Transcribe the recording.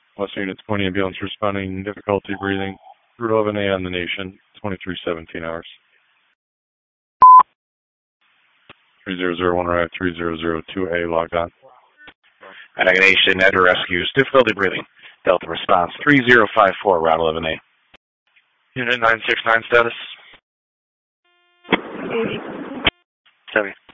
Western Units 20 ambulance responding, difficulty breathing. Route 11A on the nation, 2317 hours. 3001 arrived, 3002A logged on. Nation, Edgar rescues, difficulty breathing. Delta response, 3054, Route 11A. Unit 969 status. Sorry.